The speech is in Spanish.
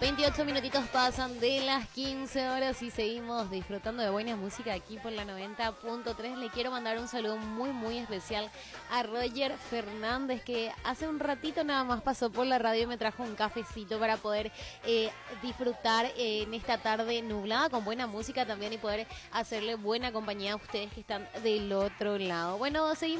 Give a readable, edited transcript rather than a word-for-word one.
28 minutitos pasan de las 15 horas y seguimos disfrutando de buena música aquí por la 90.3. Le quiero mandar un saludo muy especial a Roger Fernández, que hace un ratito nada más pasó por la radio y me trajo un cafecito para poder disfrutar en esta tarde nublada con buena música también y poder hacerle buena compañía a ustedes que están del otro lado. Bueno, seguimos